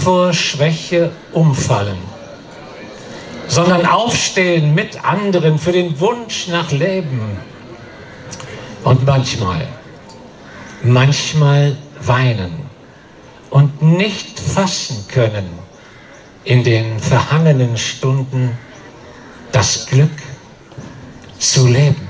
vor Schwäche umfallen, sondern aufstehen mit anderen für den Wunsch nach Leben. Und manchmal weinen und nicht fassen können in den verhangenen Stunden das Glück zu leben.